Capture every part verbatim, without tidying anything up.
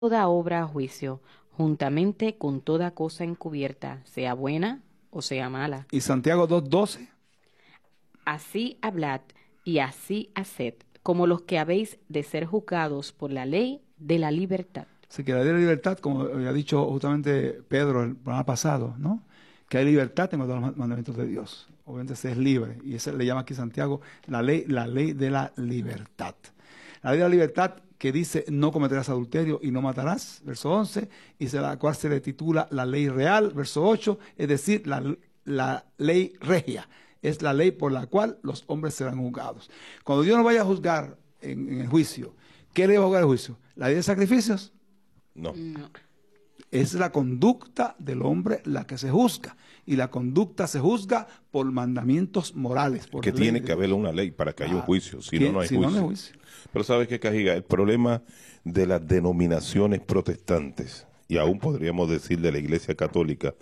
toda obra a juicio, juntamente con toda cosa encubierta, sea buena o sea mala. Y Santiago dos doce. Así hablad y así haced, como los que habéis de ser juzgados por la ley de la libertad. Se que la ley de la libertad, como había dicho justamente Pedro el programa pasado, ¿no? Que hay libertad en todos los mandamientos de Dios. Obviamente se es libre. Y eso le llama aquí Santiago la ley, la ley de la libertad. La ley de la libertad que dice no cometerás adulterio y no matarás, verso once, y se la cual se le titula la ley real, verso ocho, es decir, la, la ley regia. Es la ley por la cual los hombres serán juzgados. Cuando Dios nos vaya a juzgar en, en el juicio, ¿qué le va a juzgar el juicio? ¿La ley de sacrificios? No. No. Es la conducta del hombre la que se juzga. Y la conducta se juzga por mandamientos morales. Por Que tiene que haber una ley para que haya un juicio, si no, no hay si juicio. no, no hay juicio. Pero ¿sabes qué, Cajiga? El problema de las denominaciones protestantes, y aún podríamos decir de la Iglesia Católica,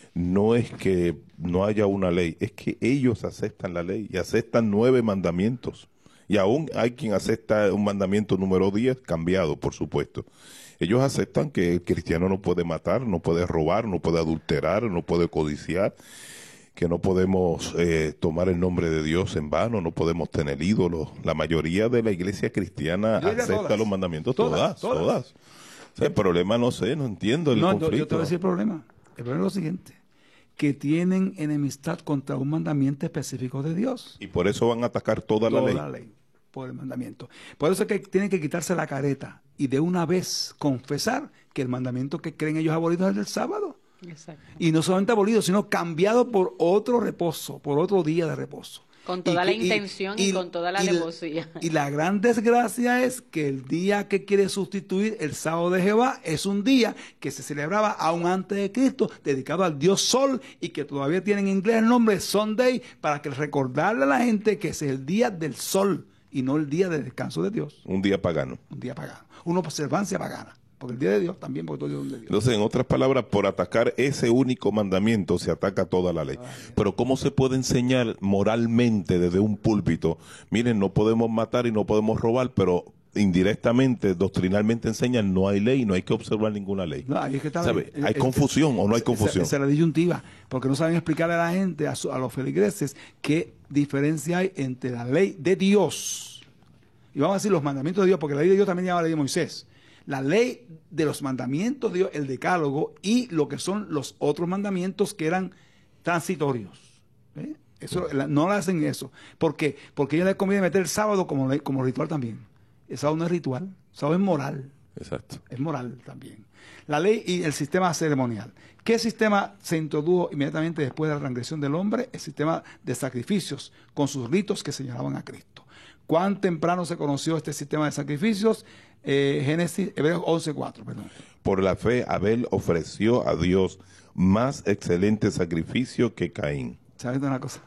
no es que no haya una ley, es que ellos aceptan la ley y aceptan nueve mandamientos. Y aún hay quien acepta un mandamiento número diez, cambiado, por supuesto. Ellos aceptan que el cristiano no puede matar, no puede robar, no puede adulterar, no puede codiciar, que no podemos eh, tomar el nombre de Dios en vano, no podemos tener ídolos. La mayoría de la iglesia cristiana acepta todas, los mandamientos, todas, todas, todas. todas. O sea, el problema no sé, no entiendo el no, conflicto. Yo te voy a decir el problema. El problema es lo siguiente, que tienen enemistad contra un mandamiento específico de Dios. Y por eso van a atacar toda, toda la ley. la ley. Por el mandamiento. Por eso es que tienen que quitarse la careta y de una vez confesar que el mandamiento que creen ellos abolido es el del sábado. Exacto. Y no solamente abolido, sino cambiado por otro reposo, por otro día de reposo. Con toda y la que, intención y, y con toda la alevosía. Y la gran desgracia es que el día que quiere sustituir el sábado de Jehová es un día que se celebraba aún antes de Cristo, dedicado al dios Sol, y que todavía tiene en inglés el nombre Sunday, para que recordarle a la gente que ese es el día del sol y no el día de descanso de Dios. Un día pagano. Un día pagano. Una observancia pagana. Porque el día de Dios también, porque todo Dios es de Dios. Entonces, en otras palabras, por atacar ese único mandamiento se ataca toda la ley. Ay, pero ¿cómo se puede enseñar moralmente desde un púlpito? Miren, no podemos matar y no podemos robar, pero indirectamente, doctrinalmente enseñan no hay ley, no hay que observar ninguna ley. No, ahí es que está ¿Sabe? la, ¿Hay es, confusión es, o no hay confusión? Esa es la disyuntiva, porque no saben explicarle a la gente, a, su, a los feligreses, qué diferencia hay entre la ley de Dios, y vamos a decir los mandamientos de Dios, porque la ley de Dios también llama la ley de Moisés. La ley de los mandamientos de Dios, el decálogo, y lo que son los otros mandamientos que eran transitorios. ¿Eh? Eso, la, no le hacen eso. ¿Por qué? Porque a ellos les conviene meter el sábado como, como ritual también. El sábado no es ritual, el sábado es moral. Exacto. Es moral también. La ley y el sistema ceremonial. ¿Qué sistema se introdujo inmediatamente después de la transgresión del hombre? El sistema de sacrificios, con sus ritos que señalaban a Cristo. ¿Cuán temprano se conoció este sistema de sacrificios? Eh, Génesis, Hebreos once cuatro, perdón. Por la fe, Abel ofreció a Dios más excelente sacrificio que Caín. ¿Sabes una cosa?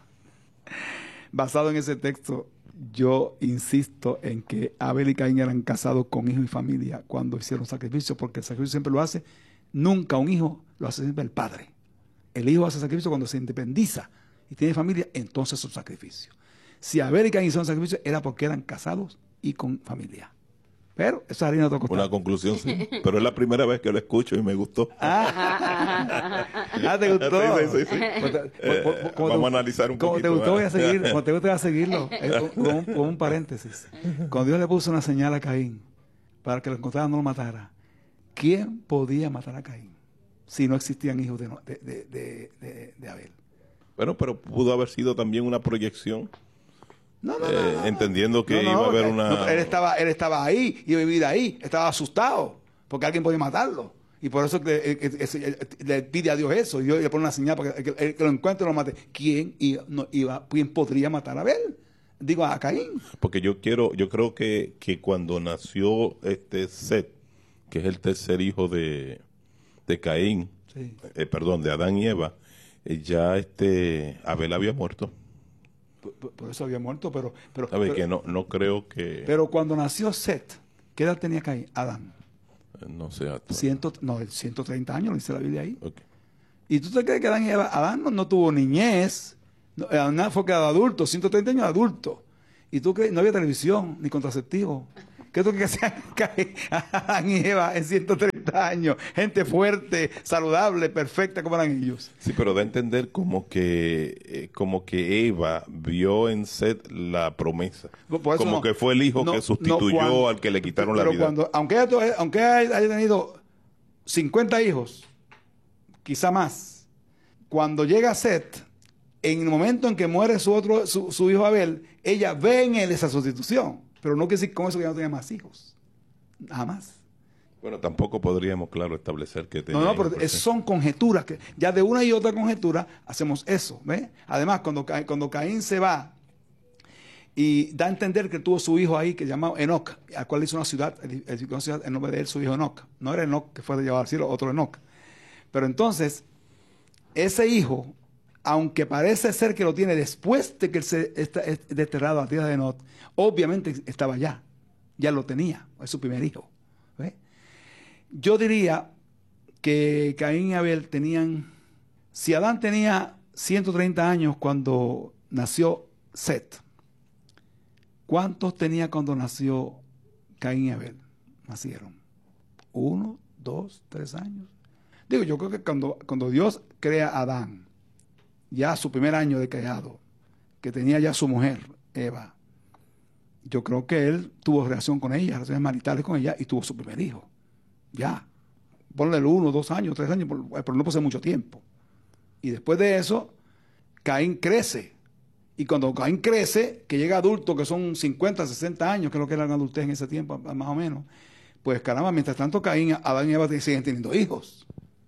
Basado en ese texto, yo insisto en que Abel y Caín eran casados con hijo y familia cuando hicieron sacrificio, porque el sacrificio siempre lo hace, nunca un hijo, lo hace siempre el padre. El hijo hace sacrificio cuando se independiza y tiene familia, entonces es un sacrificio. Si Abel y Caín hicieron sacrificio, era porque eran casados y con familia. Pero esa harina de otro costal. Una conclusión, sí. Pero es la primera vez que lo escucho y me gustó. Ah, ah ¿te gustó? Sí, sí, sí. Pues, eh, pues, pues, vamos te, a analizar un como poquito. Como te gustó, voy a seguir, como te gusta, voy a seguirlo. Eh, con, un, con un paréntesis. Cuando Dios le puso una señal a Caín para que lo encontrara no lo matara, ¿quién podía matar a Caín si no existían hijos de, de, de, de, de Abel? Bueno, pero pudo haber sido también una proyección. No, no, eh, no, no, entendiendo que no, no, iba a haber no, una... No, él, estaba, él estaba ahí, iba a vivir ahí, estaba asustado, porque alguien podía matarlo. Y por eso le, le pide a Dios eso, y Dios le pone una señal para que, que, que lo encuentre y lo mate. ¿Quién iba, no, iba, quién podría matar a Abel? Digo, a Caín. Porque yo quiero, yo creo que, que cuando nació este Set, que es el tercer hijo de, de Caín, sí. eh, perdón, de Adán y Eva, eh, ya este Abel había muerto. Por, por eso había muerto, pero... pero ¿Sabe pero, que no, no creo que... Pero cuando nació Set, ¿qué edad tenía Caín? Adán. No sé. Ciento, no, ciento treinta años, lo dice la Biblia ahí. Okay. ¿Y tú te crees que Adán, Adán no, no tuvo niñez? No, Adán fue quedado adulto, ciento treinta años adulto. ¿Y tú crees? No había televisión, ni contraceptivo. ¿Qué tú crees que hacían Adán y Eva en ciento treinta años? Gente fuerte, saludable, perfecta como eran ellos. Sí, pero da a entender como que eh, como que Eva vio en Set la promesa. Por eso como no, que fue el hijo no, que sustituyó no, cuando, al que le quitaron pero la vida. Cuando, aunque, haya, aunque haya tenido cincuenta hijos, quizá más, cuando llega Set, en el momento en que muere su otro su, su hijo Abel, ella ve en él esa sustitución. Pero no quiere decir con eso que ya no tenía más hijos. Jamás. Bueno, tampoco podríamos, claro, establecer que tenía No, no, hijos, pero por es, sí. son conjeturas. Que ya de una y otra conjetura hacemos eso. ¿Ve? Además, cuando, cuando Caín se va y da a entender que tuvo su hijo ahí, que llamado Enoc, al cual hizo una ciudad, edificó una ciudad en nombre de él, su hijo Enoc. No era Enoc que fue de llevar al cielo, otro Enoc. Pero entonces, ese hijo, aunque parece ser que lo tiene después de que él se está desterrado a la tierra de Enoc, obviamente estaba allá, ya lo tenía, es su primer hijo. ¿Ve? Yo diría que Caín y Abel tenían, si Adán tenía ciento treinta años cuando nació Set, ¿cuántos tenía cuando nació Caín y Abel? Nacieron uno, dos, tres años. Digo, yo creo que cuando, cuando Dios crea a Adán, ya su primer año de creado, que tenía ya su mujer, Eva, yo creo que él tuvo relación con ella, relaciones maritales con ella, y tuvo su primer hijo. Ya. Ponle uno, dos años, tres años, pero no pasó mucho tiempo. Y después de eso, Caín crece. Y cuando Caín crece, que llega adulto, que son cincuenta, sesenta años, que es lo que era la adultez en ese tiempo, más o menos, pues caramba, mientras tanto Caín, Adán y Eva siguen teniendo hijos.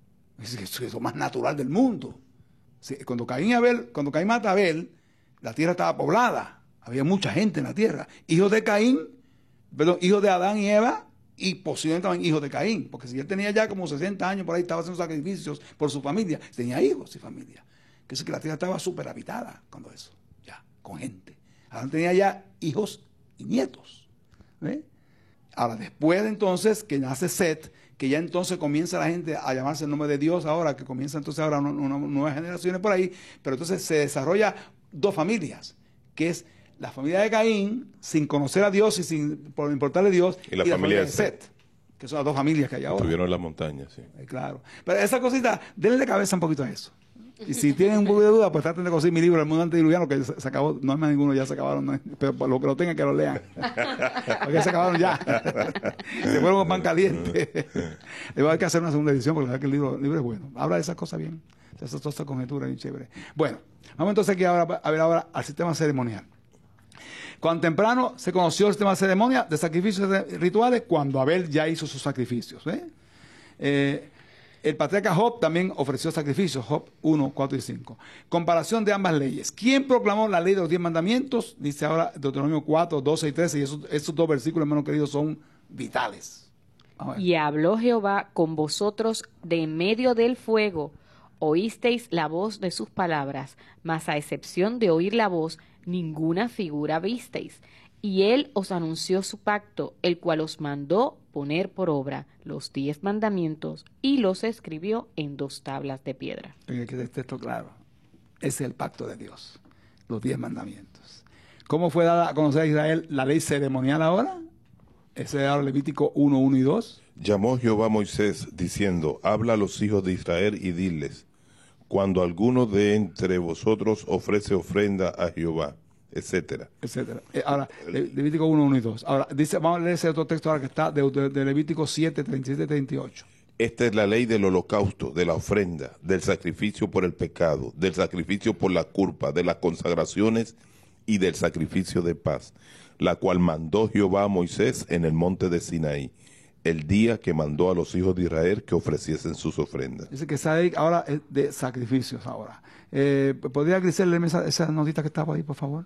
Es lo más natural del mundo. Sí, cuando Caín y Abel, cuando Caín mata a Abel, la tierra estaba poblada. Había mucha gente en la tierra. Hijos de Caín, perdón, hijos de Adán y Eva, y posiblemente también hijos de Caín. Porque si él tenía ya como sesenta años, por ahí estaba haciendo sacrificios por su familia, tenía hijos y familia. Que es que la tierra estaba súper habitada cuando eso, ya, con gente. Adán tenía ya hijos y nietos. ¿Ve? Ahora, después de entonces que nace Set, que ya entonces comienza la gente a llamarse el nombre de Dios ahora, que comienza entonces ahora una, una, nuevas generaciones por ahí, pero entonces se desarrolla dos familias, que es la familia de Caín, sin conocer a Dios y sin por importarle a Dios, y la, y la familia, familia de Set, Set, que son las dos familias que hay ahora. Estuvieron en la montaña, sí. Eh, claro. Pero esa cosita, denle cabeza un poquito a eso. Y si tienen un poco de duda, pues traten de conseguir mi libro, El Mundo Antediluviano, que se, se acabó, no hay más ninguno, ya se acabaron, no, pero por lo que lo tengan, que lo lean. Porque se acabaron ya. Se fueron con pan caliente. Le va a haber que hacer una segunda edición, porque la verdad que el libro, el libro es bueno. Habla de esas cosas bien, de esas, todas esas conjeturas bien chéveres. Bueno, vamos entonces aquí ahora, a ver ahora al sistema ceremonial. Cuando temprano se conoció el sistema de ceremonia, de sacrificios rituales, cuando Abel ya hizo sus sacrificios. ¿eh? Eh, El patriarca Job también ofreció sacrificios, Job uno, cuatro y cinco. Comparación de ambas leyes. ¿Quién proclamó la ley de los diez mandamientos? Dice ahora Deuteronomio cuatro, doce y trece, y esos, esos dos versículos, hermanos queridos, son vitales. Y habló Jehová con vosotros de en medio del fuego. Oísteis la voz de sus palabras, mas a excepción de oír la voz, ninguna figura visteis. Y él os anunció su pacto, el cual os mandó poner por obra los diez mandamientos y los escribió en dos tablas de piedra. Hay que tener esto claro. Ese es el pacto de Dios, los diez mandamientos. ¿Cómo fue dada a conocer a Israel la ley ceremonial ahora? Ese es ahora Levítico uno, uno y dos. Llamó Jehová a Moisés diciendo, habla a los hijos de Israel y diles, cuando alguno de entre vosotros ofrece ofrenda a Jehová, etcétera. etcétera. Eh, ahora, Le, Levítico uno, uno y dos. Ahora, dice, vamos a leer ese otro texto ahora que está de, de, de Levítico siete, treinta y siete, treinta y ocho. Esta es la ley del holocausto, de la ofrenda, del sacrificio por el pecado, del sacrificio por la culpa, de las consagraciones y del sacrificio de paz, la cual mandó Jehová a Moisés en el monte de Sinaí, el día que mandó a los hijos de Israel que ofreciesen sus ofrendas. Dice que esa ley ahora es de sacrificios ahora. Eh, ¿Podría Grisel leerme esa, esa notita que estaba ahí, por favor?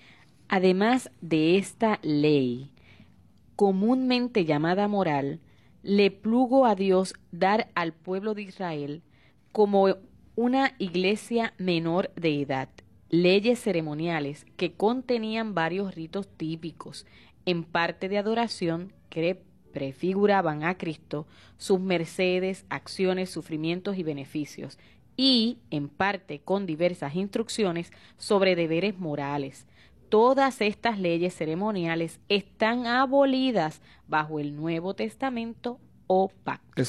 Además de esta ley, comúnmente llamada moral, le plugo a Dios dar al pueblo de Israel, como una iglesia menor de edad, leyes ceremoniales que contenían varios ritos típicos, en parte de adoración que prefiguraban a Cristo, sus mercedes, acciones, sufrimientos y beneficios, y en parte con diversas instrucciones sobre deberes morales, todas estas leyes ceremoniales están abolidas bajo el Nuevo Testamento o pacto.